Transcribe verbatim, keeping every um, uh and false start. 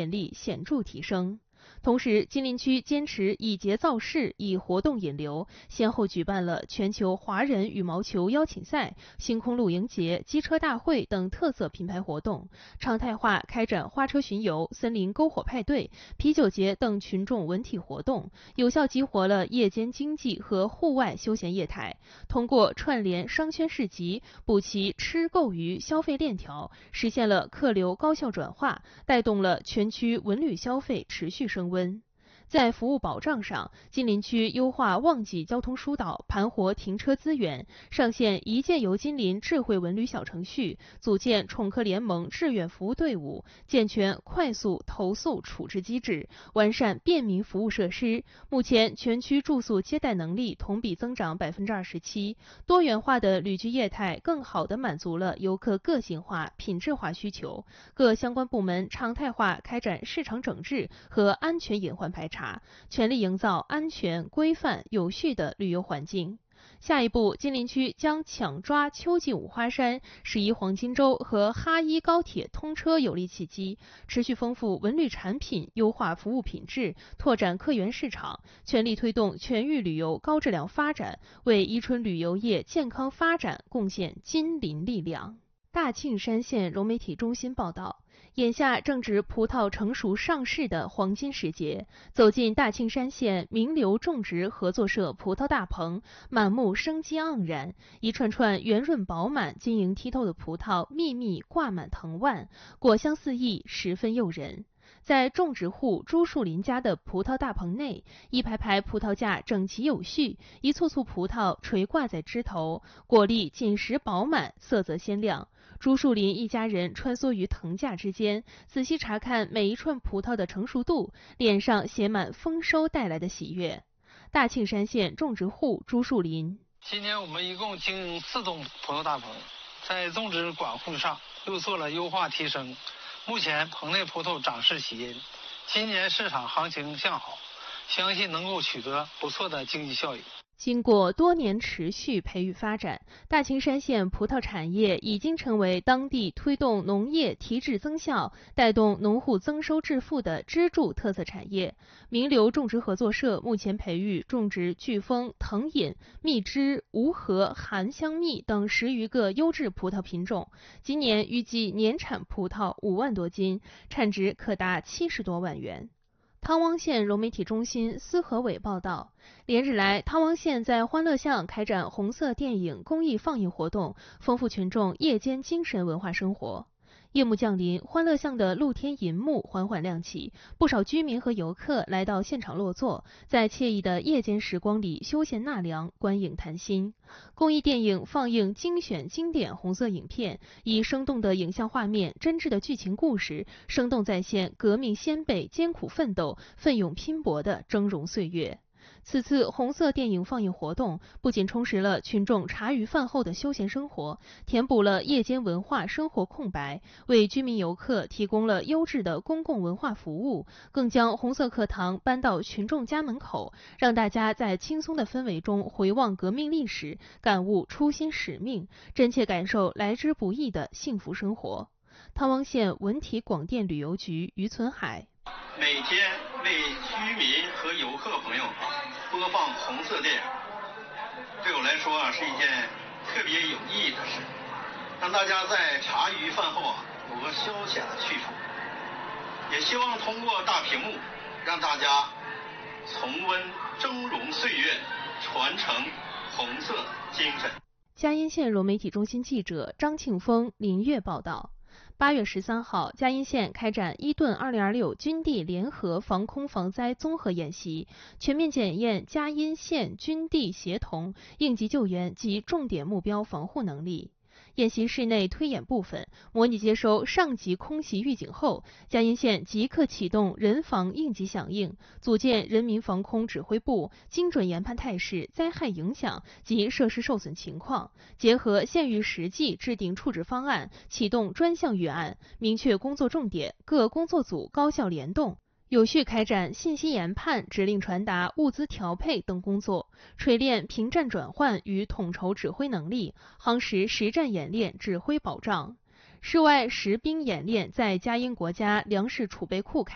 援力显著提升。同时，金陵区坚持以节造势，以活动引流，先后举办了全球华人羽毛球邀请赛、星空露营节、机车大会等特色品牌活动，常态化开展花车巡游、森林篝火派对、啤酒节等群众文体活动，有效激活了夜间经济和户外休闲业态。通过串联商圈市集，补齐吃购娱消费链条，实现了客流高效转化，带动了全区文旅消费持续升温。在服务保障上，金陵区优化旺季交通疏导，盘活停车资源，上线一键游金陵智慧文旅小程序，组建宠客联盟志愿服务队伍，健全快速投诉处置机制，完善便民服务设施。目前，全区住宿接待能力同比增长百分之二十七，多元化的旅居业态更好地满足了游客个性化、品质化需求。各相关部门常态化开展市场整治和安全隐患排查。全力营造安全、规范、有序的旅游环境。下一步，金陵区将抢抓秋季五花山、十一黄金周和哈一高铁通车有力契机，持续丰富文旅产品，优化服务品质，拓展客源市场，全力推动全域旅游高质量发展，为宜春旅游业健康发展贡献金陵力量。大庆山县融媒体中心报道，眼下正值葡萄成熟上市的黄金时节，走进大庆山县名流种植合作社葡萄大棚，满目生机盎然，一串串圆润饱满、晶莹剔透的葡萄密密挂满藤蔓，果香四溢，十分诱人。在种植户朱树林家的葡萄大棚内，一排排葡萄架整齐有序，一簇簇葡萄垂挂在枝头，果粒紧实饱满，色泽鲜亮。朱树林一家人穿梭于藤架之间，仔细查看每一串葡萄的成熟度，脸上写满丰收带来的喜悦。大庆山县种植户朱树林： 今年我们一共经营四栋葡萄大棚，在种植管护上又做了优化提升。目前棚内葡萄长势喜欣，今年市场行情向好，相信能够取得不错的经济效益。 经过多年持续培育发展，大庆山县葡萄产业已经成为当地推动农业提质增效、带动农户增收致富的支柱特色产业。名流种植合作社目前培育种植巨峰、藤饮、蜜汁、无核、含香蜜等十余个优质葡萄品种，今年预计年产葡萄五万多斤，产值可达七十多万元。汤汪县融媒体中心司和伟报道，连日来，汤汪县在欢乐巷开展红色电影公益放映活动，丰富群众夜间精神文化生活。夜幕降临，欢乐巷的露天银幕缓缓亮起，不少居民和游客来到现场落座，在惬意的夜间时光里休闲纳凉、观影谈心。公益电影放映精选经典红色影片，以生动的影像画面、真挚的剧情故事，生动再现革命先辈艰苦奋斗、奋勇拼搏的峥嵘岁月。此次红色电影放映活动不仅充实了群众茶余饭后的休闲生活，填补了夜间文化生活空白，为居民游客提供了优质的公共文化服务，更将红色课堂搬到群众家门口，让大家在轻松的氛围中回望革命历史，感悟初心使命，真切感受来之不易的幸福生活。汤汪县文体广电旅游局于存海： 每天为居民和游客朋友播放红色电影，对我来说啊是一件特别有意义的事，让大家在茶余饭后啊有个消遣的去处。也希望通过大屏幕，让大家重温峥嵘岁月，传承红色精神。 嘉荫县融媒体中心记者张庆峰、林月报道。八月十三号，嘉荫县开展伊顿二零二六军地联合防空防灾综合演习，全面检验嘉荫县军地协同应急救援及重点目标防护能力。演习室内推演部分，模拟接收上级空袭预警后，嘉荫县即刻启动人防应急响应，组建人民防空指挥部，精准研判态势、灾害影响及设施受损情况，结合县域实际制定处置方案，启动专项预案，明确工作重点，各工作组高效联动，有序开展信息研判、指令传达、物资调配等工作，锤炼平战转换与统筹指挥能力，夯实实战演练指挥保障。室外实兵演练在嘉荫国家粮食储备库开